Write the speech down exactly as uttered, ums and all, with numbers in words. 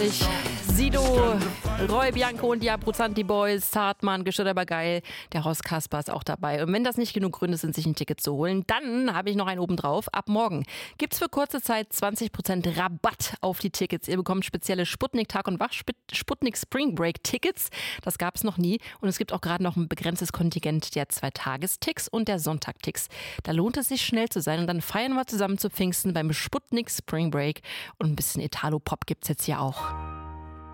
Ich, Sido, Roy Bianco und die Abruzzanti Boys, Zartmann, Geschütt aber geil. Der Ross Kasper ist auch dabei. Und wenn das nicht genug Gründe sind, sich ein Ticket zu holen, dann habe ich noch einen obendrauf. Ab morgen gibt's für kurze Zeit zwanzig Prozent Rabatt auf die Tickets. Ihr bekommt spezielle Sputnik-Tag- und Wach-Sputnik-Spring-Break-Tickets. Das gab es noch nie. Und es gibt auch gerade noch ein begrenztes Kontingent der Zwei-Tages-Ticks und der Sonntag-Ticks. Da lohnt es sich, schnell zu sein. Und dann feiern wir zusammen zu Pfingsten beim Sputnik Spring Break. Und ein bisschen Italo-Pop gibt's jetzt hier auch.